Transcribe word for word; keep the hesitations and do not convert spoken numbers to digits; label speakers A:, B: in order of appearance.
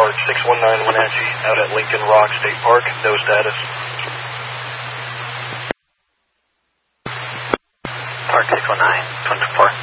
A: Park six one nine Wenatchee out at Lincoln Rock State Park. No status.
B: Park six one nine, twenty-four.